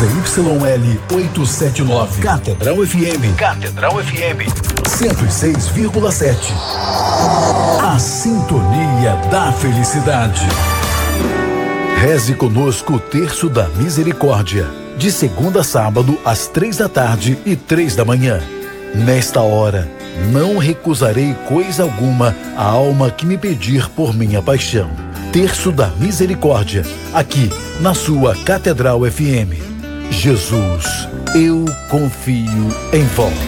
ZYL 879. Catedral FM. Catedral FM 106,7. A sintonia da felicidade. Reze conosco o Terço da Misericórdia, de segunda a sábado, às 3h e 3h. Nesta hora, não recusarei coisa alguma à alma que me pedir por minha paixão. Terço da Misericórdia, aqui na sua Catedral FM. Jesus, eu confio em vós.